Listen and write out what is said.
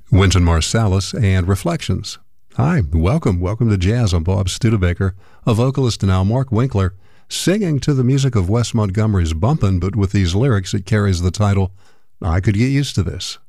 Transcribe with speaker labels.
Speaker 1: Wynton Marsalis and Reflections. Hi, welcome to Jazz. I'm Bob Studebaker, a vocalist, and now Mark Winkler, singing to the music of Wes Montgomery's Bumpin', but with these lyrics it carries the title, I Could Get Used to This.